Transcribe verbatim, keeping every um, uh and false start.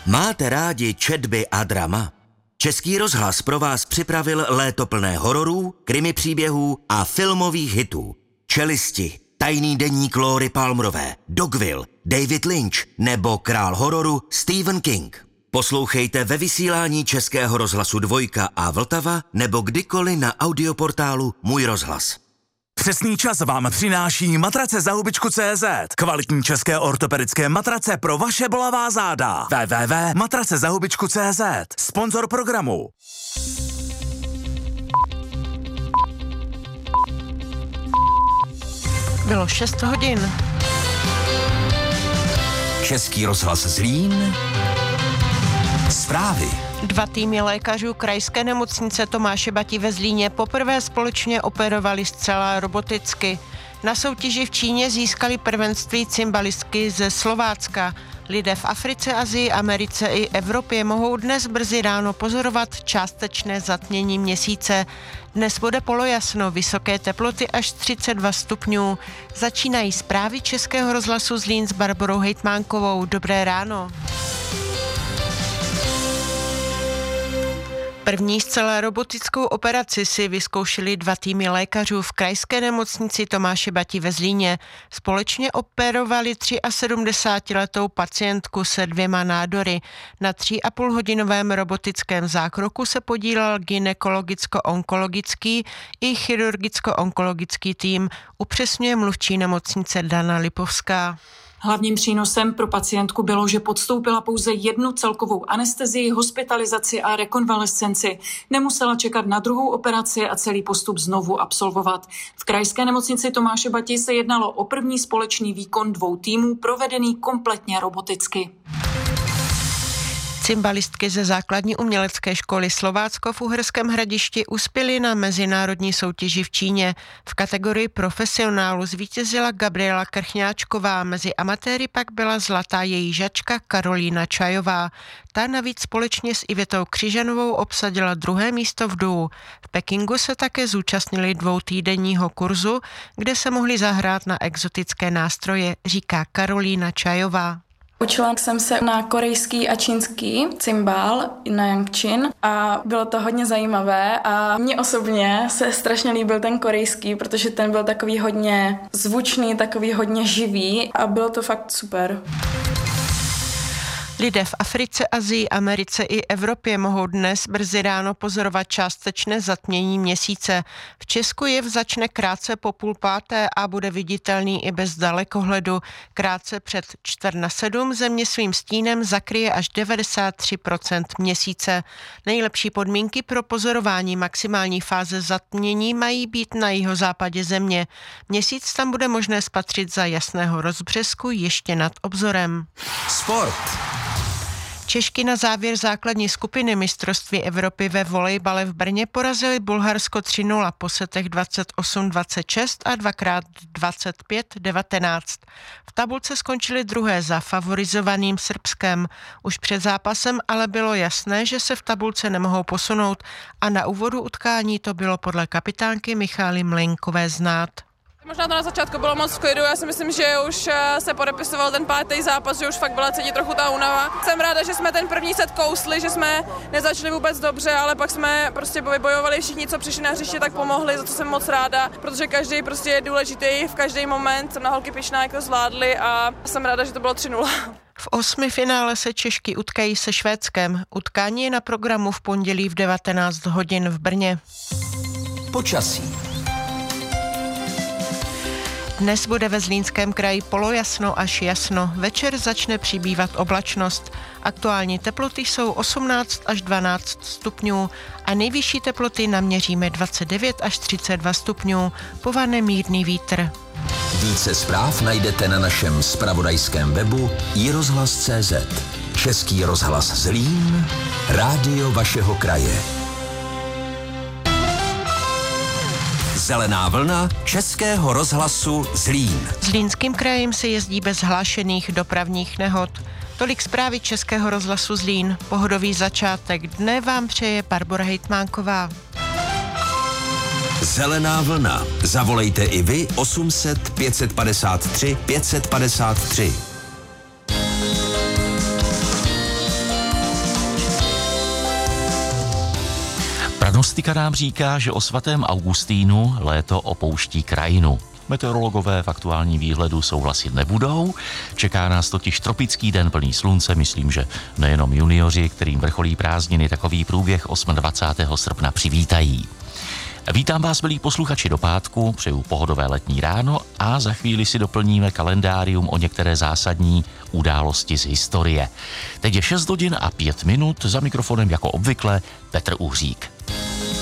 Máte rádi četby a drama? Český rozhlas pro vás připravil léto plné hororů, krimi příběhů a filmových hitů. Čelisti, Tajný deník Lóry Palmerové, Dogville, David Lynch nebo král hororu Stephen King. Poslouchejte ve vysílání Českého rozhlasu Dvojka a Vltava nebo kdykoliv na audioportálu Můj rozhlas. Přesný čas vám přináší matrace za hubičku tečka cé zet. Kvalitní české ortopedické matrace pro vaše bolavá záda. w w w tečka matrace za hubičku tečka cé zet. Sponzor programu. Bylo šest hodin. Český rozhlas Zlín. Zprávy. Dva týmy lékařů krajské nemocnice Tomáše Bati ve Zlíně poprvé společně operovali zcela roboticky. Na soutěži v Číně získali prvenství cymbalistky ze Slovácka. Lidé v Africe, Asii, Americe i Evropě mohou dnes brzy ráno pozorovat částečné zatmění měsíce. Dnes bude polojasno, vysoké teploty až třicet dva stupňů. Začínají zprávy Českého rozhlasu Zlín s Barborou Hejtmánkovou. Dobré ráno. První zcela robotickou operaci si vyzkoušeli dva týmy lékařů v krajské nemocnici Tomáše Bati ve Zlíně. Společně operovali sedmdesátiletou pacientku se dvěma nádory. Na tří a půl hodinovém robotickém zákroku se podílel gynekologicko-onkologický i chirurgicko-onkologický tým, upřesňuje mluvčí nemocnice Dana Lipovská. Hlavním přínosem pro pacientku bylo, že podstoupila pouze jednu celkovou anestezii, hospitalizaci a rekonvalescenci. Nemusela čekat na druhou operaci a celý postup znovu absolvovat. V krajské nemocnici Tomáše Bati se jednalo o první společný výkon dvou týmů, provedený kompletně roboticky. Cymbalistky ze základní umělecké školy Slovácko v Uherském Hradišti uspěly na mezinárodní soutěži v Číně. V kategorii profesionálu zvítězila Gabriela Krchňáčková, mezi amatéry pak byla zlatá její žačka Karolína Čajová. Ta navíc společně s Ivetou Křižanovou obsadila druhé místo v duu. V Pekingu se také zúčastnili dvoutýdenního kurzu, kde se mohli zahrát na exotické nástroje, říká Karolína Čajová. Učila jsem se na korejský a čínský cymbál na Yangqin a bylo to hodně zajímavé a mně osobně se strašně líbil ten korejský, protože ten byl takový hodně zvučný, takový hodně živý a bylo to fakt super. Lidé v Africe, Asii, Americe i Evropě mohou dnes brzy ráno pozorovat částečné zatmění měsíce. V Česku jev začne krátce po půl páté a bude viditelný i bez dalekohledu. Krátce před čtvrt na sedm země svým stínem zakryje až devadesát tři procent měsíce. Nejlepší podmínky pro pozorování maximální fáze zatmění mají být na jihozápadě země. Měsíc tam bude možné spatřit za jasného rozbřesku ještě nad obzorem. Sport. Češky na závěr základní skupiny mistrovství Evropy ve volejbale v Brně porazili Bulharsko tři nula po setech dvacet osm dvacet šest a dvakrát dvacet pět devatenáct. V tabulce skončili druhé za favorizovaným Srbskem. Už před zápasem ale bylo jasné, že se v tabulce nemohou posunout a na úvodu utkání to bylo podle kapitánky Michály Mlejnkové znát. Možná to na začátku bylo moc v klidu, já si myslím, že už se podepisoval ten pátý zápas, že už fakt byla cítit trochu ta únava. Jsem ráda, že jsme ten první set kousli, že jsme nezačali vůbec dobře, ale pak jsme prostě vybojovali všichni, co přišli na hřiště, tak pomohli, za to jsem moc ráda, protože každý prostě je důležitý v každý moment. Jsem na holky pyšná, jak to zvládli a jsem ráda, že to bylo tři nula. V osmi finále se Češky utkají se Švédskem. Utkání je na programu v pondělí v devatenáct hodin v Brně. Počasí. Dnes bude ve Zlínském kraji polojasno až jasno. Večer začne přibývat oblačnost. Aktuální teploty jsou osmnáct až dvanáct stupňů a nejvyšší teploty naměříme dvacet devět až třicet dva stupňů. Povane mírný vítr. Více zpráv najdete na našem zpravodajském webu i rozhlas tečka cé zet. Český rozhlas Zlín, rádio vašeho kraje. Zelená vlna Českého rozhlasu Zlín. Zlínským krajem se jezdí bez hlášených dopravních nehod. Tolik zprávy Českého rozhlasu Zlín. Pohodový začátek dne vám přeje Barbora Hejtmánková. Zelená vlna. Zavolejte i vy osm set pět padesát tři pět padesát tři. Prognostika nám říká, že o svatém Augustínu léto opouští krajinu. Meteorologové v aktuálním výhledu souhlasit nebudou. Čeká nás totiž tropický den plný slunce. Myslím, že nejenom junioři, kterým vrcholí prázdniny, takový průběh dvacátého osmého srpna přivítají. Vítám vás, milí posluchači, do pátku, přeju pohodové letní ráno a za chvíli si doplníme kalendárium o některé zásadní události z historie. Teď je šest hodin a pět minut, za mikrofonem jako obvykle Petr Uhřík.